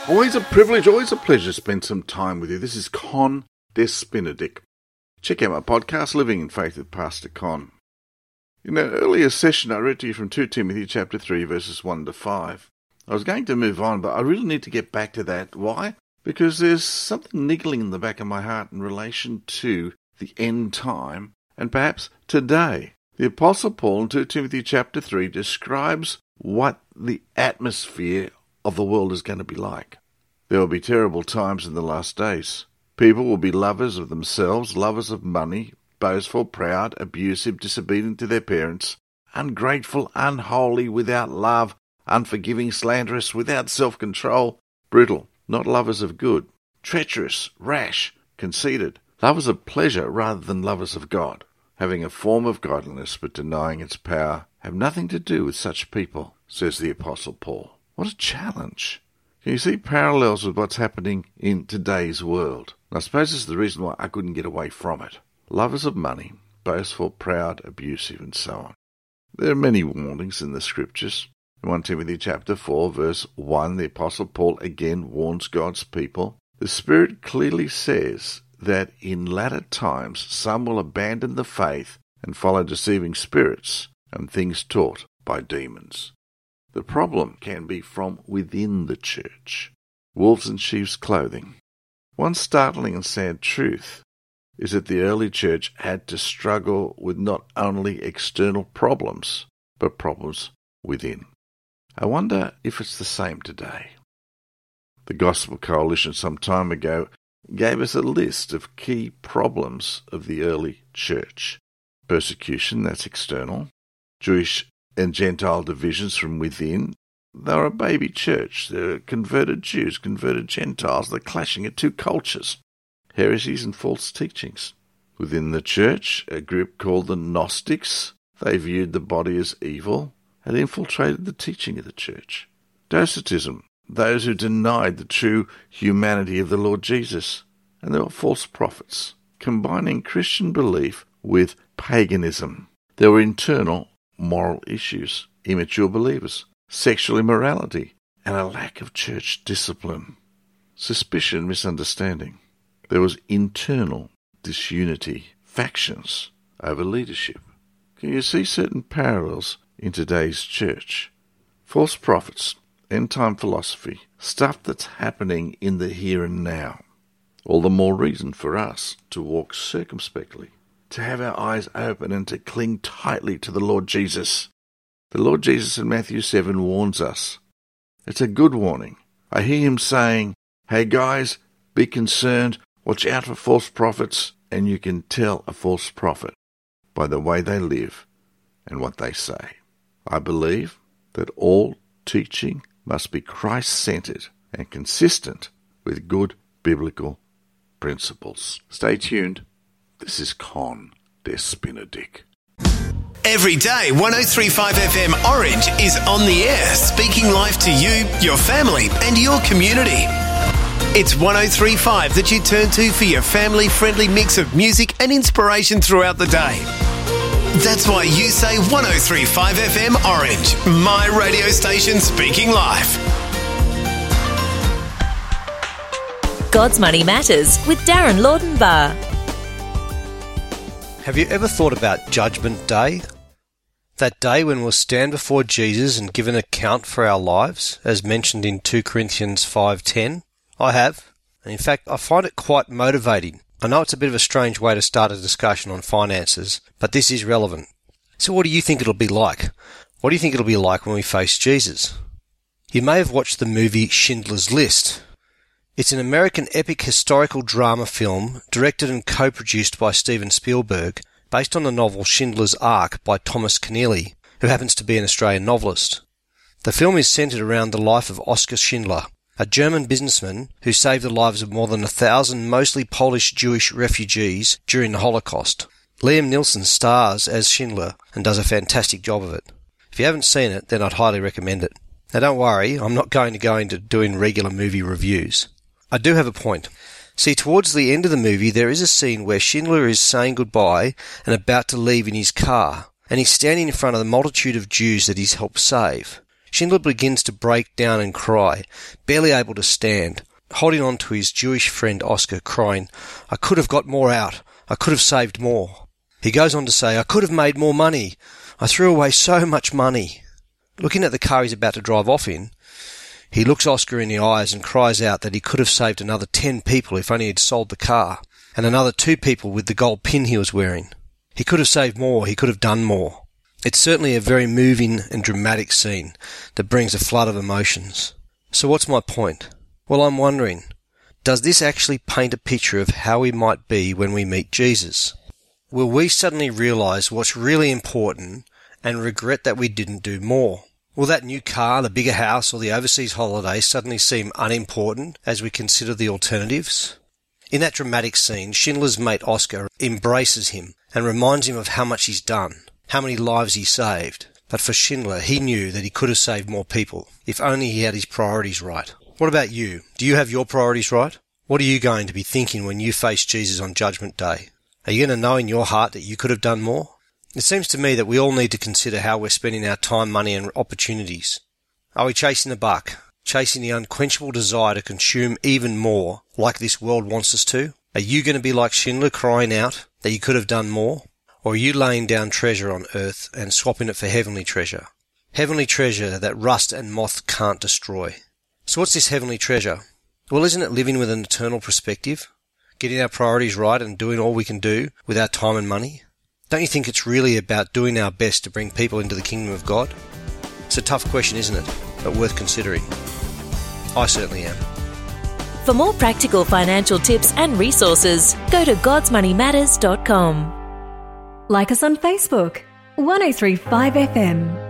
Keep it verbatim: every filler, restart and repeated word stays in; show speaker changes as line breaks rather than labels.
Always a privilege, always a pleasure to spend some time with you. This is Con Des Benedict. Check out my podcast, Living in Faith with Pastor Con. In an earlier session, I read to you from Second Timothy chapter three, verses one to five. I was going to move on, but I really need to get back to that. Why? Because there's something niggling in the back of my heart in relation to the end time, and perhaps today. The Apostle Paul in Second Timothy chapter three describes what the atmosphere of the world is going to be like. There will be terrible times in the last days. People will be lovers of themselves, lovers of money, boastful, proud, abusive, disobedient to their parents, ungrateful, unholy, without love, unforgiving, slanderous, without self-control, brutal, not lovers of good, treacherous, rash, conceited, lovers of pleasure rather than lovers of God, having a form of godliness but denying its power, have nothing to do with such people, says the Apostle Paul. What a challenge. Can you see parallels with what's happening in today's world? And I suppose this is the reason why I couldn't get away from it. Lovers of money, boastful, proud, abusive, and so on. There are many warnings in the Scriptures. In First Timothy chapter four, verse one, the Apostle Paul again warns God's people. The Spirit clearly says that in latter times some will abandon the faith and follow deceiving spirits and things taught by demons. The problem can be from within the church. Wolves in sheep's clothing. One startling and sad truth is that the early church had to struggle with not only external problems, but problems within. I wonder if it's the same today. The Gospel Coalition some time ago gave us a list of key problems of the early church. Persecution, that's external. Jewish and Gentile divisions from within. They were a baby church. There are converted Jews, converted Gentiles. They're clashing at two cultures. Heresies and false teachings. Within the church, a group called the Gnostics, they viewed the body as evil, had infiltrated the teaching of the church. Docetism, those who denied the true humanity of the Lord Jesus. And there were false prophets, combining Christian belief with paganism. There were internal moral issues, immature believers, sexual immorality, and a lack of church discipline. Suspicion, misunderstanding. There was internal disunity, factions over leadership. Can you see certain parallels in today's church? False prophets, end-time philosophy, stuff that's happening in the here and now. All the more reason for us to walk circumspectly, to have our eyes open and to cling tightly to the Lord Jesus. The Lord Jesus in Matthew seven warns us. It's a good warning. I hear him saying, hey guys, be concerned, watch out for false prophets, and you can tell a false prophet by the way they live and what they say. I believe that all teaching must be Christ-centered and consistent with good biblical principles. Stay tuned. This is Con Des Benedict.
Every day, one oh three point five F M Orange is on the air, speaking life to you, your family, and your community. It's one oh three point five that you turn to for your family-friendly mix of music and inspiration throughout the day. That's why you say one oh three point five F M Orange, my radio station speaking life.
God's Money Matters with Darren Laudenbar.
Have you ever thought about Judgment Day? That day when we'll stand before Jesus and give an account for our lives, as mentioned in Second Corinthians five ten? I have, and in fact I find it quite motivating. I know it's a bit of a strange way to start a discussion on finances, but this is relevant. So what do you think it'll be like? What do you think it'll be like when we face Jesus? You may have watched the movie Schindler's List. It's an American epic historical drama film directed and co-produced by Steven Spielberg, based on the novel Schindler's Ark by Thomas Keneally, who happens to be an Australian novelist. The film is centred around the life of Oskar Schindler, a German businessman who saved the lives of more than a thousand mostly Polish Jewish refugees during the Holocaust. Liam Neeson stars as Schindler and does a fantastic job of it. If you haven't seen it, then I'd highly recommend it. Now don't worry, I'm not going to go into doing regular movie reviews. I do have a point. See, towards the end of the movie, there is a scene where Schindler is saying goodbye and about to leave in his car, and he's standing in front of the multitude of Jews that he's helped save. Schindler begins to break down and cry, barely able to stand, holding on to his Jewish friend Oscar, crying, "I could have got more out. I could have saved more." He goes on to say, "I could have made more money. I threw away so much money." Looking at the car he's about to drive off in, he looks Oscar in the eyes and cries out that he could have saved another ten people if only he'd sold the car, and another two people with the gold pin he was wearing. He could have saved more, he could have done more. It's certainly a very moving and dramatic scene that brings a flood of emotions. So what's my point? Well, I'm wondering, does this actually paint a picture of how we might be when we meet Jesus? Will we suddenly realise what's really important and regret that we didn't do more? Will that new car, the bigger house, or the overseas holiday suddenly seem unimportant as we consider the alternatives? In that dramatic scene, Schindler's mate Oscar embraces him and reminds him of how much he's done, how many lives he saved. But for Schindler, he knew that he could have saved more people, if only he had his priorities right. What about you? Do you have your priorities right? What are you going to be thinking when you face Jesus on Judgment Day? Are you going to know in your heart that you could have done more? It seems to me that we all need to consider how we're spending our time, money and opportunities. Are we chasing the buck? Chasing the unquenchable desire to consume even more, like this world wants us to? Are you going to be like Schindler, crying out that you could have done more? Or are you laying down treasure on earth and swapping it for heavenly treasure? Heavenly treasure that rust and moth can't destroy. So what's this heavenly treasure? Well, isn't it living with an eternal perspective? Getting our priorities right and doing all we can do with our time and money? Don't you think it's really about doing our best to bring people into the kingdom of God? It's a tough question, isn't it? But worth considering. I certainly am.
For more practical financial tips and resources, go to gods money matters dot com.
Like us on Facebook, one oh three five F M.